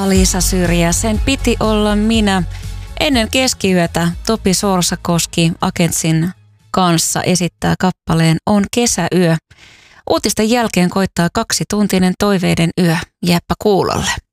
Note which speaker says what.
Speaker 1: Alisa Syrjä, sen piti olla minä. Ennen keskiyötä Topi Sorsakoski Agentsin kanssa esittää kappaleen On kesäyö. Uutisten jälkeen koittaa 2-tuntinen toiveiden yö. Jääpä kuulolle.